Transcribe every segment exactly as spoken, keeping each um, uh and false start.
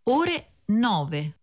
ore nove.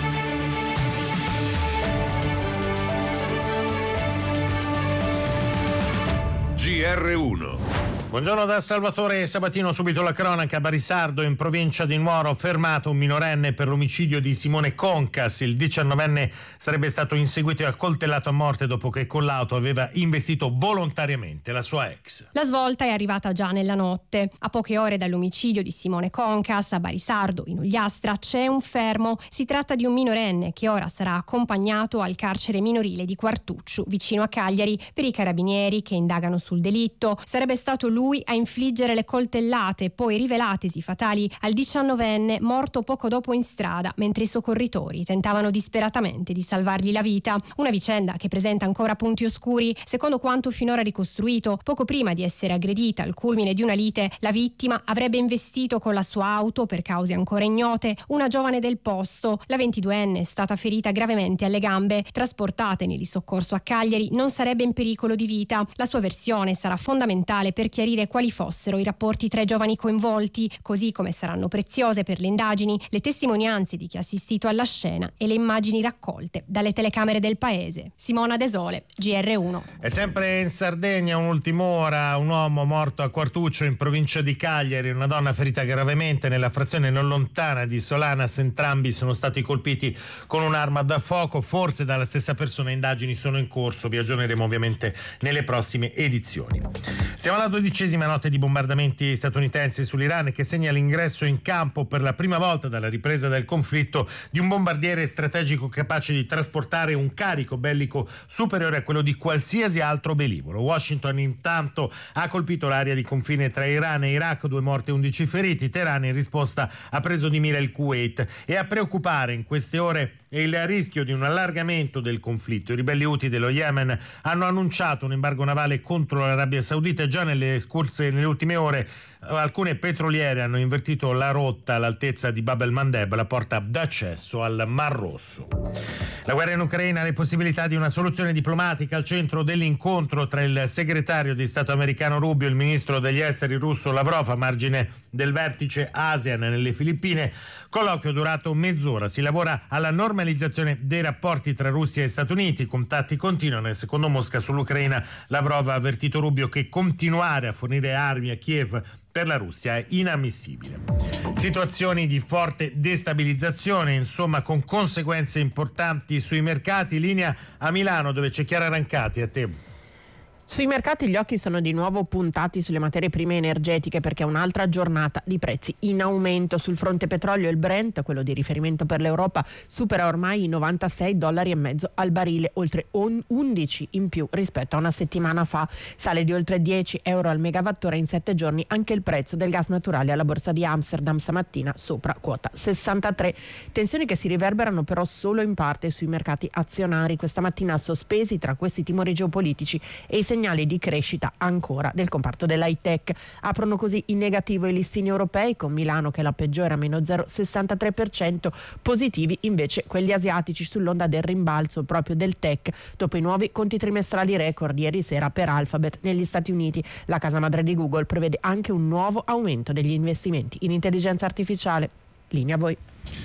G R uno. Buongiorno da Salvatore Sabatino, subito la cronaca. A Barisardo, in provincia di Nuoro, fermato un minorenne per l'omicidio di Simone Concas. Il diciannovenne sarebbe stato inseguito e accoltellato a morte dopo che con l'auto aveva investito volontariamente la sua ex. La svolta è arrivata già nella notte. A poche ore dall'omicidio di Simone Concas a Barisardo, in Ogliastra, c'è un fermo. Si tratta di un minorenne che ora sarà accompagnato al carcere minorile di Quartucciu, vicino a Cagliari, per i carabinieri che indagano sul delitto. Sarebbe stato lui a infliggere le coltellate, poi rivelatesi fatali al diciannovenne, morto poco dopo in strada, mentre i soccorritori tentavano disperatamente di salvargli la vita. Una vicenda che presenta ancora punti oscuri. Secondo quanto finora ricostruito, poco prima di essere aggredita al culmine di una lite, la vittima avrebbe investito con la sua auto, per cause ancora ignote, una giovane del posto. La ventiduenne è stata ferita gravemente alle gambe. Trasportata in soccorso a Cagliari, non sarebbe in pericolo di vita. La sua versione sarà fondamentale per chiarire quali fossero i rapporti tra i giovani coinvolti, così come saranno preziose per le indagini le testimonianze di chi ha assistito alla scena e le immagini raccolte dalle telecamere del paese. Simona De Sole, G R uno. E sempre in Sardegna, un'ultima ora, un uomo morto a Quartuccio in provincia di Cagliari, una donna ferita gravemente nella frazione non lontana di Solanas. Entrambi sono stati colpiti con un'arma da fuoco, forse dalla stessa persona. Indagini sono in corso, vi aggiorneremo ovviamente nelle prossime edizioni. Siamo alla dodicesima notte di bombardamenti statunitensi sull'Iran, che segna l'ingresso in campo per la prima volta dalla ripresa del conflitto di un bombardiere strategico capace di trasportare un carico bellico superiore a quello di qualsiasi altro velivolo. Washington intanto ha colpito l'area di confine tra Iran e Iraq, due morti e undici feriti. Teheran in risposta ha preso di mira il Kuwait. E a preoccupare in queste ore è il rischio di un allargamento del conflitto. I ribelli Houthi dello Yemen hanno annunciato un embargo navale contro l'Arabia Saudita e già nelle scorse, nelle ultime ore alcune petroliere hanno invertito la rotta all'altezza di Bab el-Mandeb, la porta d'accesso al Mar Rosso. La guerra in Ucraina, le possibilità di una soluzione diplomatica al centro dell'incontro tra il segretario di Stato americano Rubio e il ministro degli esteri russo Lavrov a margine del vertice ASEAN nelle Filippine. Colloquio durato mezz'ora. Si lavora alla normalizzazione dei rapporti tra Russia e Stati Uniti. I contatti continuano e secondo Mosca sull'Ucraina Lavrov ha avvertito Rubio che continuare a fornire armi a Kiev per la Russia è inammissibile. Situazioni di forte destabilizzazione, insomma, con conseguenze importanti sui mercati. Linea a Milano, dove c'è Chiara Rancati. A te. Sui mercati gli occhi sono di nuovo puntati sulle materie prime energetiche, perché è un'altra giornata di prezzi in aumento. Sul fronte petrolio il Brent, quello di riferimento per l'Europa, supera ormai i novantasei dollari e mezzo al barile, oltre undici in più rispetto a una settimana fa. Sale di oltre dieci euro al megawattora in sette giorni anche il prezzo del gas naturale alla borsa di Amsterdam, stamattina sopra quota sessantatré. Tensioni che si riverberano però solo in parte sui mercati azionari, questa mattina sospesi tra questi timori geopolitici e i segnali di crescita ancora del comparto dell'high tech. Aprono così in negativo i listini europei, con Milano che la peggiora, meno zero virgola sessantatré per cento, positivi invece quelli asiatici sull'onda del rimbalzo proprio del tech dopo i nuovi conti trimestrali record ieri sera per Alphabet negli Stati Uniti. La casa madre di Google prevede anche un nuovo aumento degli investimenti in intelligenza artificiale. Linea a voi.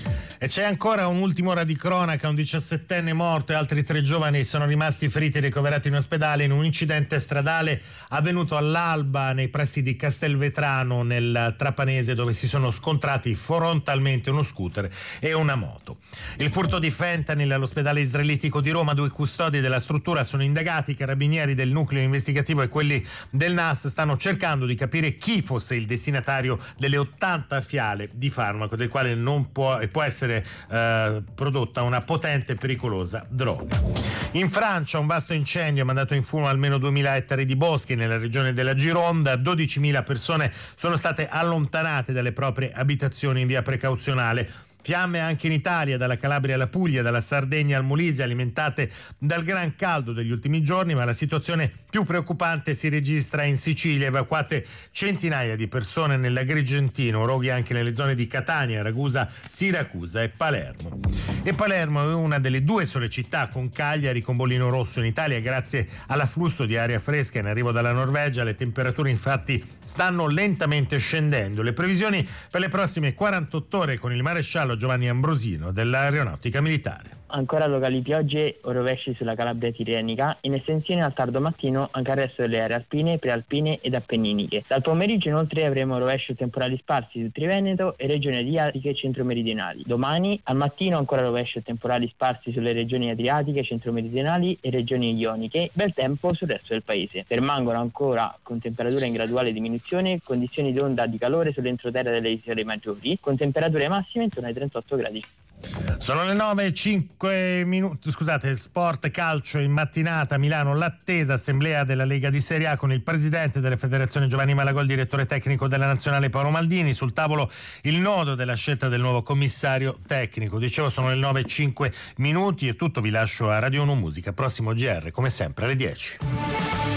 E c'è ancora un'ultima ora di cronaca. Un diciassettenne morto e altri tre giovani sono rimasti feriti e ricoverati in ospedale in un incidente stradale avvenuto all'alba nei pressi di Castelvetrano, nel Trapanese, dove si sono scontrati frontalmente uno scooter e una moto. Il furto di fentanyl all'ospedale israelitico di Roma. Due custodi della struttura sono indagati. I carabinieri del nucleo investigativo e quelli del N A S stanno cercando di capire chi fosse il destinatario delle ottanta fiale di farmaco, del quale non può e può essere Eh, prodotta una potente e pericolosa droga. In Francia un vasto incendio ha mandato in fumo almeno duemila ettari di boschi nella regione della Gironda. dodicimila persone sono state allontanate dalle proprie abitazioni in via precauzionale. Fiamme anche in Italia, dalla Calabria alla Puglia, dalla Sardegna al Molise, alimentate dal gran caldo degli ultimi giorni, ma la situazione più preoccupante si registra in Sicilia. Evacuate centinaia di persone nell'Agrigentino, roghi anche nelle zone di Catania, Ragusa, Siracusa e Palermo. E Palermo è una delle due sole città con Cagliari con bollino rosso in Italia grazie all'afflusso di aria fresca in arrivo dalla Norvegia. Le temperature infatti stanno lentamente scendendo. Le previsioni per le prossime quarantotto ore con il maresciallo Giovanni Ambrosino dell'Aeronautica Militare. Ancora locali piogge o rovesci sulla Calabria tirrenica, in estensione al tardo mattino anche al resto delle aree alpine, prealpine ed appenniniche. Dal pomeriggio inoltre avremo rovesci o temporali sparsi su Triveneto e regioni adriatiche e centromeridionali. Domani al mattino ancora rovesci o temporali sparsi sulle regioni adriatiche, centromeridionali e regioni ioniche. Bel tempo sul resto del paese. Permangono ancora con temperature in graduale diminuzione condizioni di onda di calore sull'entroterra delle isole maggiori, con temperature massime intorno ai trentotto gradi. Sono le nove e cinque minuti, scusate, il sport calcio in mattinata a Milano, l'attesa assemblea della Lega di Serie A con il presidente della federazione Giovanni Malagò, il direttore tecnico della nazionale Paolo Maldini, sul tavolo il nodo della scelta del nuovo commissario tecnico. Dicevo, sono le nove e cinque minuti e tutto, vi lascio a Radio uno Musica, prossimo G R come sempre alle dieci.